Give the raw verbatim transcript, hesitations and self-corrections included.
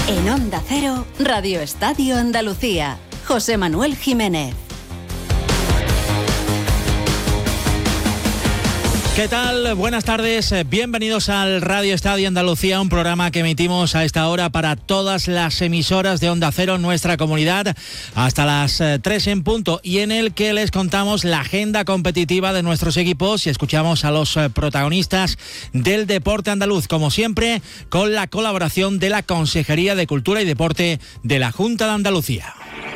En Onda Cero, Radio Estadio Andalucía. José Manuel Jiménez. ¿Qué tal? Buenas tardes, bienvenidos al Radio Estadio Andalucía, un programa que emitimos a esta hora para todas las emisoras de Onda Cero en nuestra comunidad hasta las tres en punto, y en el que les contamos la agenda competitiva de nuestros equipos y escuchamos a los protagonistas del deporte andaluz, como siempre con la colaboración de la Consejería de Cultura y Deporte de la Junta de Andalucía.